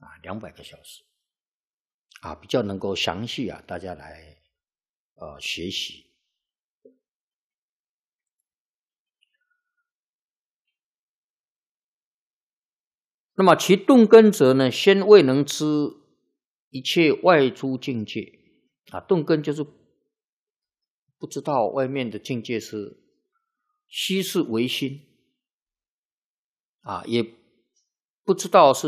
200个小时比较能够详细大家来学习。那么其钝根者呢，先未能知一切外诸境界钝根就是不知道外面的境界是虚是唯心也不知道是